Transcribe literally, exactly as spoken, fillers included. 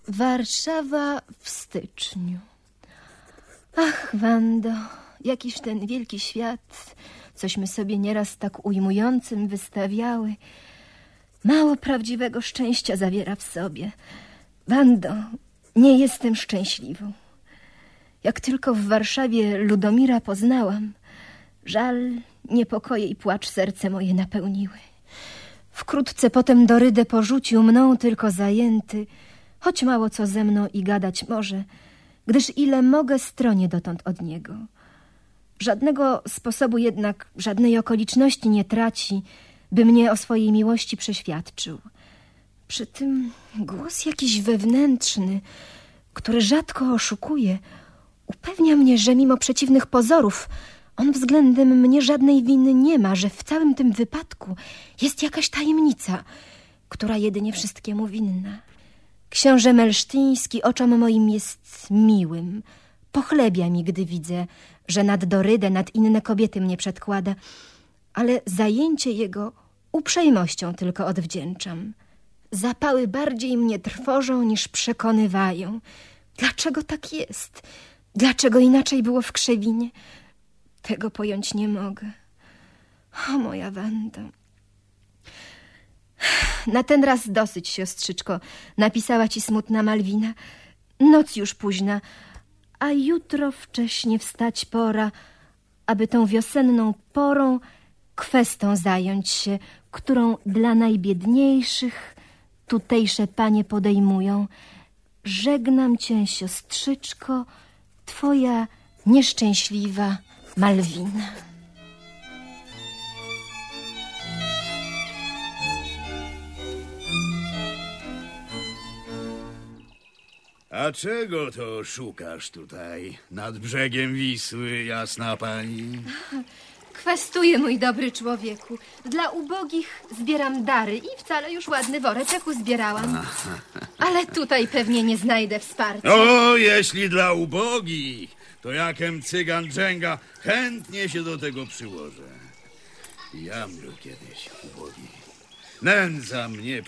Warszawa w styczniu. Ach, Wando, jakiż ten wielki świat, cośmy sobie nieraz tak ujmującym wystawiały, mało prawdziwego szczęścia zawiera w sobie. Wando, nie jestem szczęśliwą. Jak tylko w Warszawie Ludomira poznałam, żal, niepokoje i płacz serce moje napełniły. Wkrótce potem Dorydę porzucił, mną tylko zajęty, choć mało co ze mną i gadać może, gdyż ile mogę stronię dotąd od niego. Żadnego sposobu jednak, żadnej okoliczności nie traci, by mnie o swojej miłości przeświadczył. Przy tym głos jakiś wewnętrzny, który rzadko oszukuje, upewnia mnie, że mimo przeciwnych pozorów on względem mnie żadnej winy nie ma, że w całym tym wypadku jest jakaś tajemnica, która jedynie wszystkiemu winna. Książę Melsztyński oczom moim jest miłym. Pochlebia mi, gdy widzę, że nad Dorydę, nad inne kobiety mnie przedkłada, ale zajęcie jego uprzejmością tylko odwdzięczam. Zapały bardziej mnie trwożą niż przekonywają. Dlaczego tak jest? Dlaczego inaczej było w Krzewinie? Tego pojąć nie mogę. O, moja Wando. Na ten raz dosyć, siostrzyczko, napisała ci smutna Malwina. Noc już późna, a jutro wcześnie wstać pora, aby tą wiosenną porą kwestą zająć się, którą dla najbiedniejszych tutejsze panie podejmują. Żegnam cię, siostrzyczko, twoja nieszczęśliwa Malwina. A czego to szukasz tutaj, nad brzegiem Wisły, jasna pani? Kwestuję, mój dobry człowieku. Dla ubogich zbieram dary i wcale już ładny woreczek uzbierałam. Ale tutaj pewnie nie znajdę wsparcia. O, jeśli dla ubogich, to jakem cygan Dżęga chętnie się do tego przyłożę. Jam był kiedyś ubogi. Nędza mnie